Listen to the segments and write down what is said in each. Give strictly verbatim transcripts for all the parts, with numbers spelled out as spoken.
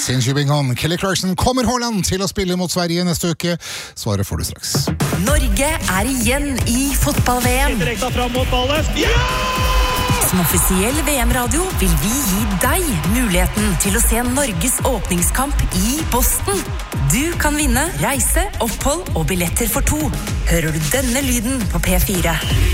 Sinnskyving om Kelly Clarkson. Kommer Haaland til å spille mot Sverige neste uke? Svaret får du straks. Norge er igjen i fotball-V M. Direkte fram mot ballen. Ja! Som offisiell V M-radio vil vi gi deg muligheten til å se Norges åpningskamp i Boston. Du kan vinne reise, opphold og billetter for to. Hører du denne lyden på P fire?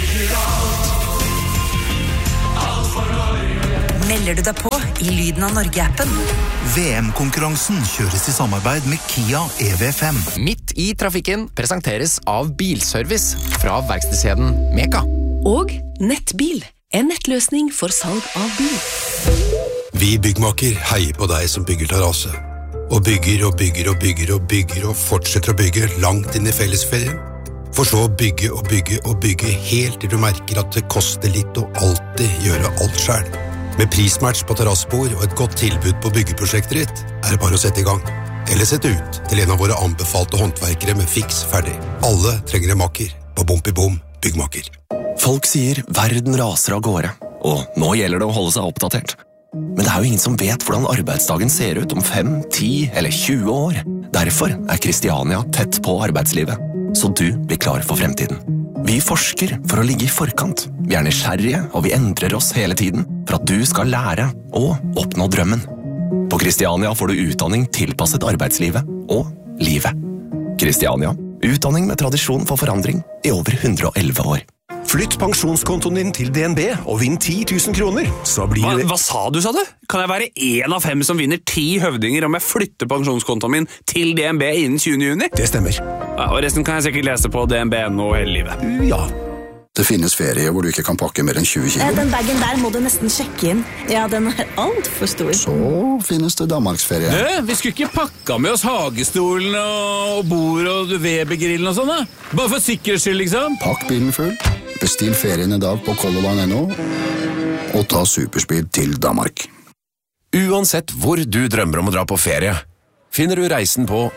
Melder du deg på i Lyden av Norge-appen? V M-konkurransen kjøres i samarbeid med Kia E V fem. Midt i trafikken presenteres av Bilservice fra verkstedskjeden Meka. Og Nettbil, en nettløsning for salg av bil. Vi byggmaker heier på deg som bygger terrasse. Og bygger og bygger og bygger og bygger og fortsetter å bygge langt inn i fellesferien. For så å bygge og bygge og bygge helt til du merker at det koster litt å alltid gjøre alt selv. Med prismatch på terrassbord og et godt tilbud på byggeprosjektet ditt, er det bare å sette i gang. Eller sette ut til en av våre anbefalte håndverkere med fiks ferdig. Alle trenger en makker på Bom i Bom byggmaker. Folk sier verden raser av gårde, og nå gjelder det å holde seg oppdatert. Men det er jo ingen som vet hvordan arbeidsdagen ser ut om fem, ti eller tjue år. Derfor er Kristiania tett på arbeidslivet, så du blir klar for fremtiden. Vi forsker for å ligge i forkant. Vi er nysgjerrige, og vi endrer oss hele tiden for at du skal lære og oppnå drømmen. På Kristiania får du utdanning tilpasset arbeidslivet og livet. Kristiania, utdanning med tradisjon for forandring i over hundre og elleve år. Flytt pensjonskontoen din til D N B og vinn ti tusen kroner. Så blir hva, det... hva sa du, sa du? Kan jeg være en av fem som vinner ti høvdinger om jeg flytter pensjonskontoen min til D N B innen tjuende juni? Det stemmer. Ja, og resten kan jeg sikkert lese på D N B nå hele livet. Ja. Det finnes ferie hvor du ikke kan pakke mer enn tjue kilo. Den bagen der må du nesten sjekke inn. Ja, den er alt for stor. Så finnes det Danmarksferie. Du, vi skulle ikke pakka med oss hagestolen og bord og Webergrillen og sånn, da? Bare for sikkerhets skyld, liksom. Pakk bilen full. Bestill ferien i dag på Color Line punktum no og ta superspeed til Danmark. Uansett hvor du drømmer om å dra på ferie, finner du reisen på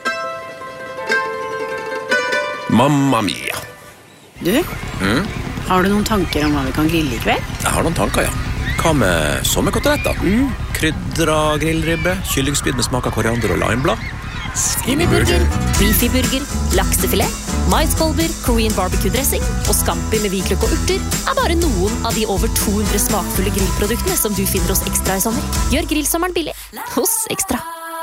Mamma Mia. Du, Mm? har du noen tanker om hva vi kan grille i kveld? Jeg har noen tanker, ja. Hva med sommerkoteletter? Mm. Krydra grillribbe, kyllingspyd med smak av koriander og limeblad. Skinnyburger, beefyburger, laksefilet, maiskolber, Korean barbecue-dressing og scampi med hvitløk og urter er bare noen av de over to hundre smakfulle grillproduktene som du finner hos Ekstra i sommer. Gjør grillsommeren billig hos Ekstra.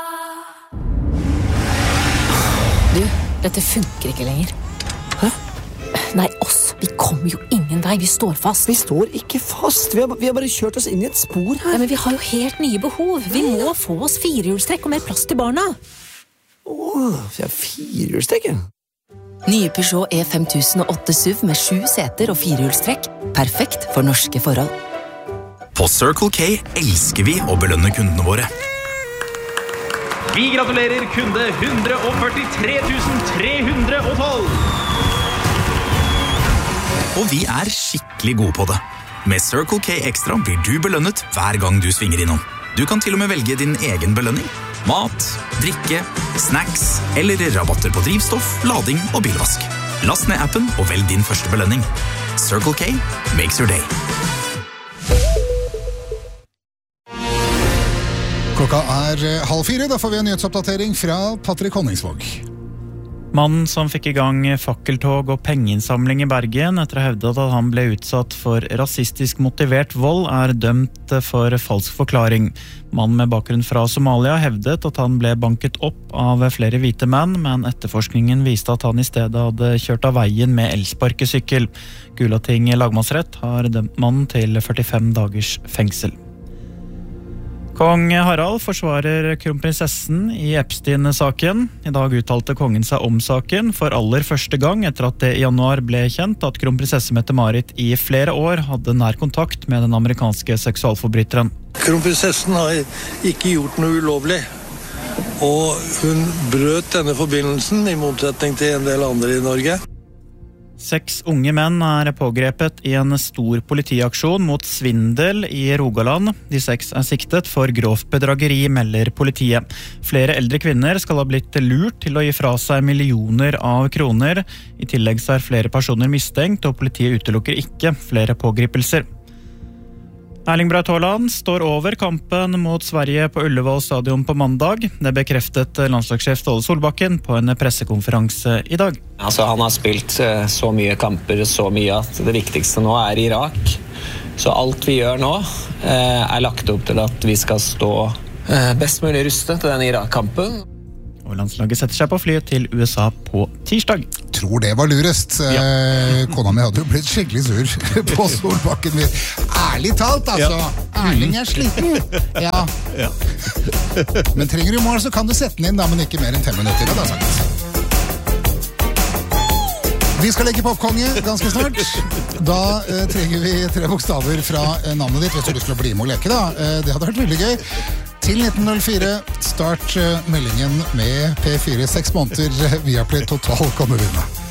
Du, dette funker ikke lenger. Hæ? Nei, oss. Vi kommer jo ingen vei. Vi står fast. Vi står ikke fast. Vi har, vi har bare kjørt oss inn i et spor her. Ja, men vi har jo helt nye behov. Vi må få oss firehjulstrekk og mer plass til barna. Åh, vi har firehjulstrekk. Nye Peugeot E fem tusen og åtte S U V med sju seter og firehjulstrekk. Perfekt for norske forhold. På Circle K elsker vi å belønne kundene våre. Vi gratulerer kunde one hundred forty-three thousand three hundred twelve. Og vi er skikkelig gode på det. Med Circle K Extra blir du belønnet hver gang du svinger innom. Du kan til og med velge din egen belønning. Mat, drikke, snacks eller rabatter på drivstoff, lading og bilvask. Last ned appen og velg din første belønning. Circle K makes your day. Klokka er halv fire, da får vi en nyhetsoppdatering fra Patrick Honningsvåg. Mannen som fikk i gang fakkeltog og pengeinnsamling i Bergen etter å hevde at han ble utsatt for rasistisk motivert vold, er dømt for falsk forklaring. Mannen med bakgrunn fra Somalia hevdet at han ble banket opp av flere hvite menn, men etterforskningen viste at han i stedet hadde kjørt av veien med elsparkesykkel. Gulating lagmannsrett har dømt mannen til førtifem dagers fengsel. Kong Harald forsvarer kronprinsessen i Epstein-saken. I dag uttalte kongen seg om saken for aller første gang etter at det i januar ble kjent at kronprinsesse Mette-Marit i flere år hadde nær kontakt med den amerikanske seksualforbryteren. Kronprinsessen har ikke gjort noe ulovlig, og hun brøt denne forbindelsen i motsetning til en del andre i Norge. Seks unge menn er pågrepet i en stor politiaksjon mot svindel i Rogaland. De seks er siktet for grovt bedrageri, melder politiet. Flere eldre kvinner skal ha blitt lurt til å gi fra seg millioner av kroner. I tillegg er flere personer mistenkt, og politiet utelukker ikke flere pågripelser. Erling Braut Haaland står over kampen mot Sverige på Ullevål stadion på mandag. Det bekreftet landslagssjef Ståle Solbakken på en pressekonferanse i dag. Altså, han har spilt så mye kamper, så mye at det viktigste nå er Irak. Så alt vi gjør nå er lagt opp til at vi skal stå best mulig rustet til den Irak-kampen. Og landslaget setter seg på flyet til U S A på tirsdag. Tror det var lurest. Ja. Kona mi hadde jo blitt skikkelig sur på Solbakken min. Ærlig talt, altså. Ja. Erling er sliten. Ja. Ja. Men trenger du mål, så kan du sette den inn, da, men ikke mer enn fem minutter. Det er sagt. Vi skal legge popkonge ganske snart. Da eh, trenger vi tre bokstaver fra eh, navnet ditt. Hvis du har lyst til å bli med og leke, da. Eh, det hadde vært veldig gøy. Til nitten null fire, start uh, meldingen med P fire, seks måneder, Viaplay Total kommer vinne.